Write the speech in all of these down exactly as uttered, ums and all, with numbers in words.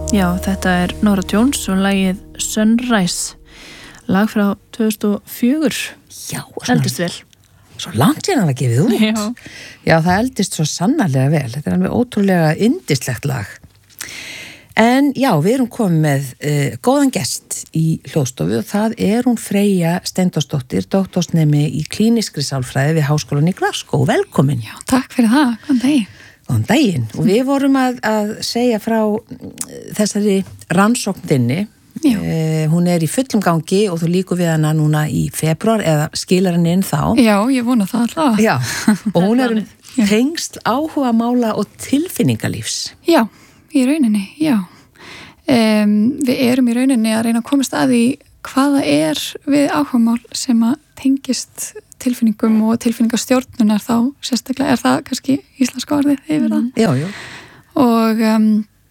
Já, þetta er Norah Jones og lagið Sunrise, lag frá tvö þúsund og fjögur. Já, eldist vel. Svo langt síðan það var gefið út. Já. Já, það eldist svo sannarlega vel. Þetta er alveg ótrúlega yndislegt lag. En já, við erum komið með uh, góðan gest í hljóðstofu og það er hún Freyja Steindórsdóttir, doktorsnemi í klíniskri sálfræði við Háskólann í Glasgow. Velkomin. Já, takk fyrir það. Góðan daginn. Góðan daginn. Og við vorum að, að segja frá þessari rannsókninni. Uh, hún er í fullum gangi og þú líkur við hana núna í febrúar eða skilar henni inn þá. Já, ég vona það alltaf. Já, og hún er um tengsl áhugamála og tilfinningalífs. Já, í rauninni, já. Um, við erum í rauninni að reyna að komast að því hvaða er við áhugamál sem að tengist tilfinningum og tilfinningastjórnunar þá sérstaklega er það kannski íslenska orðið yfir það. Já, já. Og, um,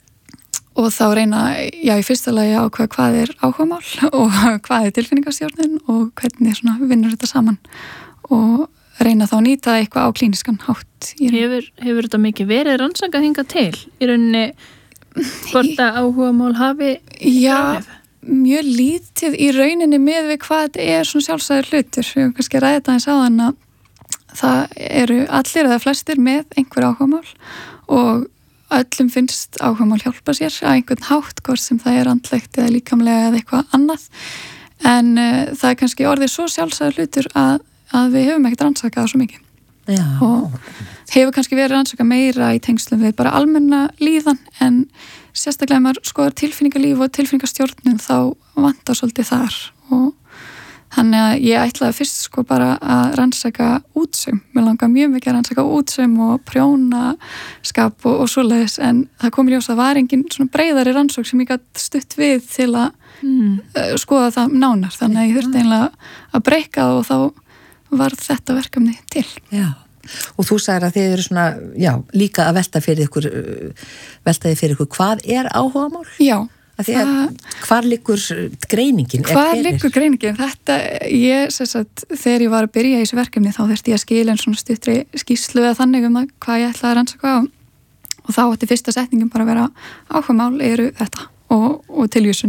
og þá reyna, já, í fyrsta lagi ákveða hvað er áhugamál og hvað er tilfinningastjórnun og hvernig svona vinnur þetta saman og reyna þá að nýta eitthvað á klíniskan hátt. Hefur, hefur þetta mikið verið rannsakað hingað til? Í rauninni hvort að áhugamál hafi? Já, mjög lítið í rauninni með við hvað þetta er svona sjálfsagður hlutur. Við höfum kannski ræðið þetta eins áðan að það eru allir eða flestir með einhver áhugamál og öllum finnst áhugamál hjálpa sér að einhvern hátt, hvort sem það er andlegt eða líkamlega eða eitthvað annað. En uh, það er kannski orðið svo sjálfsagður hlutur að, að við höfum ekkert rannsakað það svo mikið. Já. Og hefur kannski verið rannsakað meira í tengslum við bara almenna líðan en sérstaklega ef maður skoðar tilfinningalíf og tilfinningastjórnun þá vantar svolítið þar og þannig að ég ætlaði fyrst sko bara að rannsaka útsaum. Mér langar mjög mikið að rannsaka útsaum og prjónaskap og, og svoleiðis en það kom í ljós að var engin svona breiðari rannsók sem ég gat stutt við til að mm. uh, skoða það nánar. Þannig að ég þurfti einlega að breyka það og þá var þetta verkefni til. Já. Og þú sagðir að þið eru svona, já, líka að velta fyrir ykkur, veltaði fyrir ykkur, hvað er áhugamál? Já. Að því að hvar liggur greiningin? Hvar liggur greiningin? Þetta, ég, sem sagt, þegar ég var að byrja í þessu verkefni þá þurfti ég að skila en svona stuttri skýrslu eða þannig um það hvað ég ætlaði að rannsaka á og þá átti fyrsta setningin bara að vera áhugamál eru þetta og, og tilvísun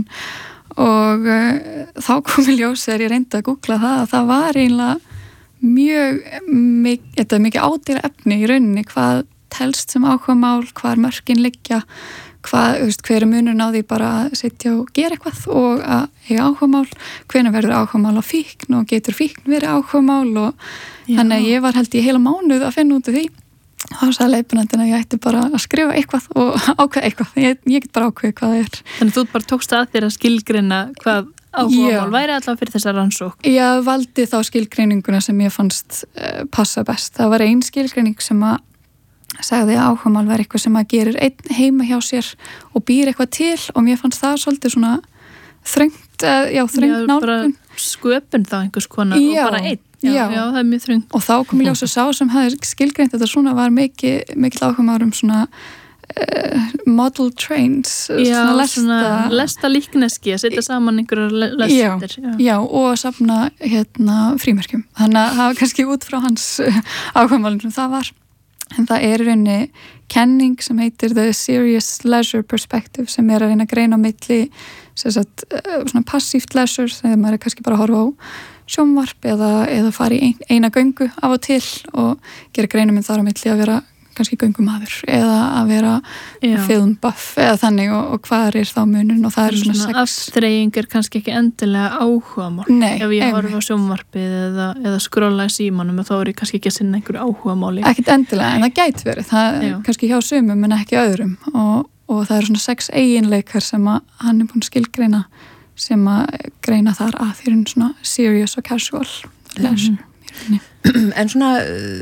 og uh, þá kom í ljós þegar ég reyndi að googla það að það var einlega mjög mikið, þetta er mikið ádýra efni í rauninni, hvað telst sem áhugamál, hvað mörkin liggja, hvað, veist, hver er munurinn á því bara að setja og gera eitthvað og að eiga áhugamál, hvenær verður áhugamál á fíkn og getur fíkn verið áhugamál og Já. Þannig að ég var held í heila mánuð að finna út af því. Þá sagði leiðbeinandinn að ég ætti bara að skrifa eitthvað og ákveða eitthvað, ég, ég get bara ákveða hvað það er. Þannig þú bara tókst að þér að skilgreina hvað áhugamál væri allavega fyrir þessa rannsók? Ég valdi þá skilgreininguna sem ég fannst uh, passa best. Það var ein skilgreining sem að sagði að áhugamál var eitthvað sem að gerir einn heima hjá sér og býr eitthvað til og mér fannst það svolítið svona þröngt, uh, já þröngt nálgun. Sköpun þá einhvers konar já, og bara einn. Já, já. já, það er mjög þröngt. Og þá kom ég ljós að sá sem hafði skilgreint þetta svona var mikið, mikið áhugamál um svona Uh, model trains já, svona lesta, svona lesta líkneski að setja saman einhverjar lestir já, já. já, og að safna hérna frímerkjum, þannig að það var kannski út frá hans áhugamálum sem það var en það er í rauninni kenning sem heitir The Serious Leisure Perspective sem er að reyna að greina á milli sagt, svona passíft leisure þegar maður er kannski bara að horfa á sjónvarp eða, eða fara í ein, eina göngu af og til og gera greinum en þar á milli að vera kannski göngumaður eða að vera filmbuff eða þannig og, og hvað er þá munun og það er svona, svona sex. Afþreying er kannski ekki endilega áhugamál. Nei, ef ég horfa á sjónvarpið eða, eða skrolla í símanum þá er ég kannski ekki að sinna einhverju áhugamáli. Ekkert endilega, en það gæti verið. Það er kannski hjá sumum en ekki öðrum og, og það eru svona sex eiginleikar sem að hann er búin að skilgreina sem að greina þar að því er svona serious og casual leisure. Mm. En svona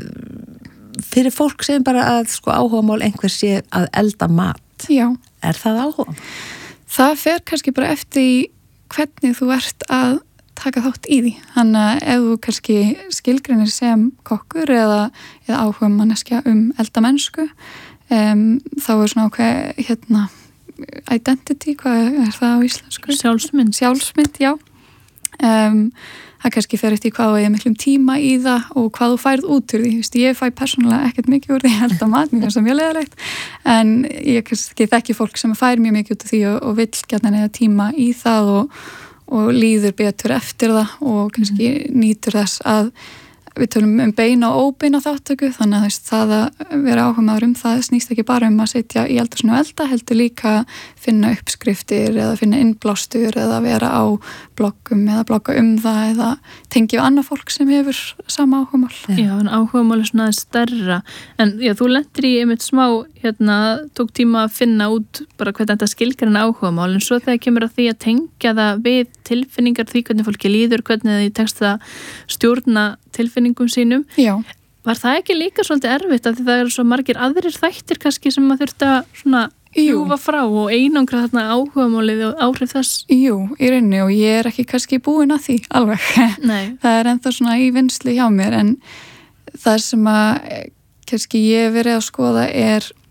fyrir fólk sem bara að sko áhugamál einhver sé að elda mat. Já. Er það áhugamál? Það fer kannski bara eftir hvernig þú ert að taka þátt í því. Þannig að ef þú kannski skilgreinir sem kokkur eða, eða áhuga manneskja um eldamennsku um, þá er svona ákveð hérna identity, hvað er það á íslensku? Sjálfsmynd. Sjálfsmynd, já. um, það kannski fer eftir hvað ég miklum tíma í það og hvað þú færð út úr því, Vist, ég fæ persónulega ekkert mikið úr því, held að mat mér sem mjög leðilegt, en ég kannski þekki fólk sem fær mjög mikið út úr því og, og vill gætna neða tíma í það og, og líður betur eftir það og kannski mm. nýtur þess að við tölum um beina og óbeina þáttöku, þannig að veist, það að vera áhugaður um það snýst ekki bara um að sitja í eldhúsinu og elda, heldur líka finna uppskriftir eða finna innblástur eða vera á bloggum eða blogga um það eða tengja við annað fólk sem hefur sama áhugamál. Já, en áhugamál er svona stærra, en já, þú lentir í einmitt smá, hérna, tók tíma að finna út bara hvernig þetta skilgreina áhugamál, en svo þegar kemur að því að tengja það við tilfinningar því hvernig fólki líður, hvernig því tekst það stjórna tilfinningum sínum. Já. Var það ekki líka svolítið erfitt að það eru svo margir aðrir þættir kannski sem maður þurfti að svona hjúfa frá og einangra þarna áhugamálið og áhrif þess? Jú, í rauninni og ég er ekki kannski búin að því alveg. Nei. Það er ennþá svona í vinnslu hjá mér en það sem að kannski ég hef verið að skoða er